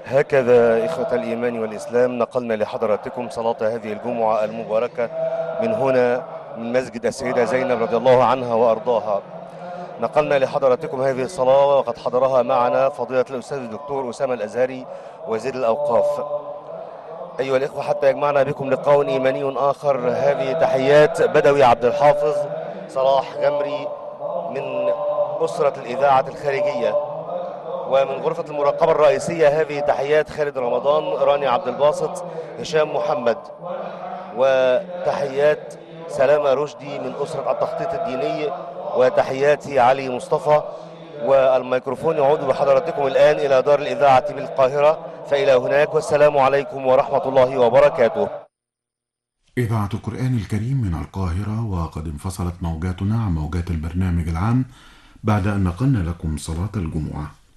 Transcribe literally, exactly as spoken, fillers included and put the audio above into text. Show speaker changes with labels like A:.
A: هكذا إخوة الإيمان والإسلام نقلنا لحضراتكم صلاة هذه الجمعة المباركة من هنا من مسجد السيدة زينب رضي الله عنها وأرضاها. نقلنا لحضراتكم هذه الصلاة وقد حضرها معنا فضيلة الأستاذ الدكتور أسامة الأزهري وزير الأوقاف. أيها الإخوة، حتى يجمعنا بكم لقاء إيماني آخر، هذه تحيات بدوي عبد الحافظ صلاح غمري من أسرة الإذاعة الخارجية، ومن غرفة المراقبة الرئيسية هذه تحيات خالد رمضان، راني عبد الباسط، هشام محمد، وتحيات سلامة رشدي من أسرة التخطيط الديني، وتحياتي علي مصطفى. والميكروفون يعود بحضراتكم الآن إلى دار الإذاعة بالقاهرة، فإلى هناك، والسلام عليكم ورحمة الله وبركاته.
B: إذاعة القرآن الكريم من القاهرة، وقد انفصلت موجاتنا عن موجات البرنامج العام بعد أن نقلنا لكم صلاة الجمعة.